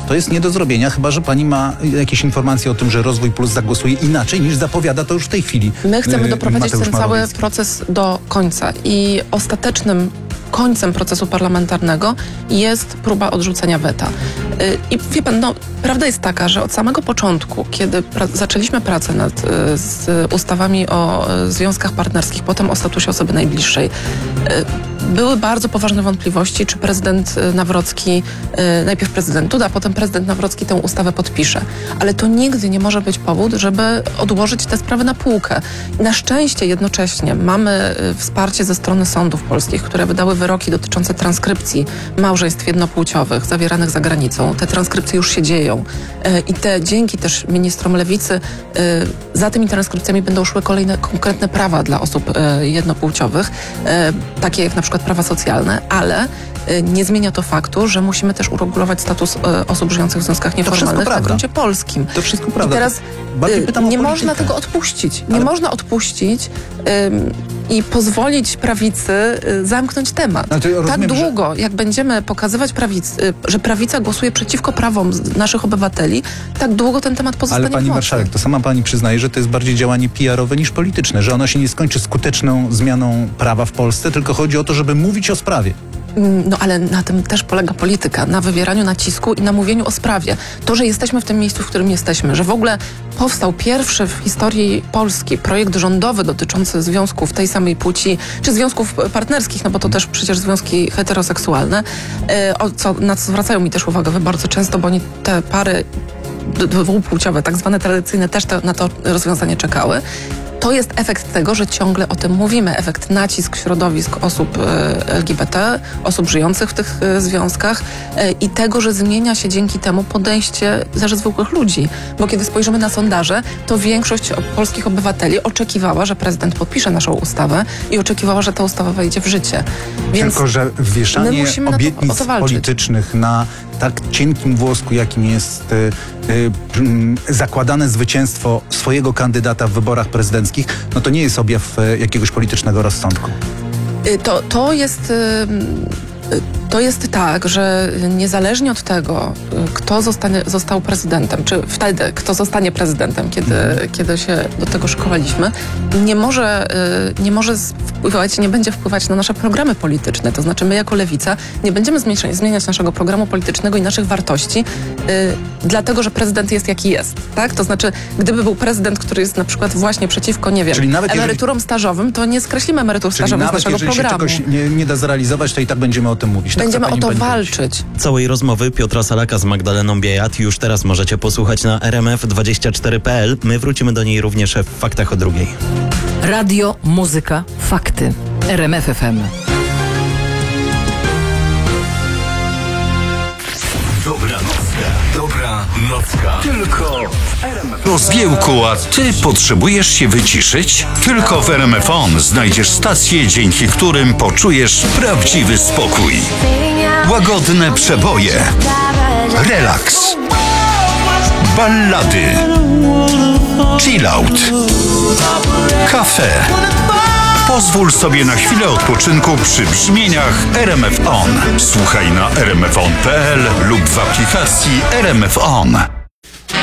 to jest nie do zrobienia, chyba że pani ma jakieś informacje o tym, że Rozwój Plus zagłosuje inaczej niż zapowiada to już w tej chwili. My chcemy doprowadzić Mateusz ten cały Morawiecki. proces do końca i ostatecznym końcem procesu parlamentarnego jest próba odrzucenia weta. I wie pan, prawda jest taka, że od samego początku, kiedy zaczęliśmy pracę nad z ustawami o związkach partnerskich, potem o statusie osoby najbliższej, były bardzo poważne wątpliwości, czy prezydent Nawrocki, najpierw prezydent Duda, potem prezydent Nawrocki tę ustawę podpisze. Ale to nigdy nie może być powód, żeby odłożyć tę sprawę na półkę. Na szczęście jednocześnie mamy wsparcie ze strony sądów polskich, które wydały wyroki dotyczące transkrypcji małżeństw jednopłciowych zawieranych za granicą. Te transkrypcje już się dzieją i dzięki też ministrom Lewicy za tymi transkrypcjami będą szły kolejne konkretne prawa dla osób jednopłciowych, takie jak na przykład prawa socjalne, ale nie zmienia to faktu, że musimy też uregulować status osób żyjących w związkach nieformalnych na gruncie polskim. To wszystko prawda. I teraz nie można tego odpuścić. Nie można odpuścić i pozwolić prawicy zamknąć temat. Tak długo, jak będziemy pokazywać prawicy, że prawica głosuje przeciwko prawom naszych obywateli, tak długo ten temat pozostanie Ale pani w mocy. marszałek, to sama pani przyznaje, że to jest bardziej działanie PR-owe niż polityczne, że ono się nie skończy skuteczną zmianą prawa w Polsce, tylko chodzi o to, żeby mówić o sprawie. No ale na tym też polega polityka, na wywieraniu nacisku i na mówieniu o sprawie. To, że jesteśmy w tym miejscu, w którym jesteśmy, że w ogóle powstał pierwszy w historii Polski projekt rządowy dotyczący związków tej samej płci, czy związków partnerskich, no bo to też przecież związki heteroseksualne, na co zwracają mi też uwagę wyborcy często, bo oni te pary dwupłciowe, tak zwane tradycyjne, też na to rozwiązanie czekały. To jest efekt tego, że ciągle o tym mówimy. Efekt nacisk środowisk osób LGBT, osób żyjących w tych związkach i tego, że zmienia się dzięki temu podejście zwykłych ludzi. Bo kiedy spojrzymy na sondaże, to większość polskich obywateli oczekiwała, że prezydent podpisze naszą ustawę i oczekiwała, że ta ustawa wejdzie w życie. Więc tylko, że wieszanie obietnic politycznych na tak cienkim włosku, jakim jest zakładane zwycięstwo swojego kandydata w wyborach prezydenckich, no to nie jest objaw jakiegoś politycznego rozsądku. To jest tak, że niezależnie od tego, kto został prezydentem, czy wtedy, kto zostanie prezydentem, kiedy się do tego szkoliliśmy, nie może wpływać, nie będzie wpływać na nasze programy polityczne. To znaczy my jako Lewica nie będziemy zmieniać naszego programu politycznego i naszych wartości, dlatego, że prezydent jest jaki jest. Tak? To znaczy, gdyby był prezydent, który jest na przykład właśnie przeciwko, nie wiem, emeryturom stażowym, to nie skreślimy emerytur stażowych z naszego programu. Jeżeli się czegoś nie da zrealizować, to i tak będziemy o tym mówić. Będziemy o to walczyć. Całej rozmowy Piotra Salaka z Magdaleną Biejat już teraz możecie posłuchać na rmf24.pl. My wrócimy do niej również w Faktach o 2:00. Radio, muzyka, fakty. RMF FM. Dobra nocka. Tylko w RMF. Zgiełku, a ty potrzebujesz się wyciszyć? Tylko w RMF On znajdziesz stacje, dzięki którym poczujesz prawdziwy spokój. Łagodne przeboje, relaks, ballady, chillout, kafe. Pozwól sobie na chwilę odpoczynku przy brzmieniach RMF On. Słuchaj na rmfon.pl lub w aplikacji RMF On.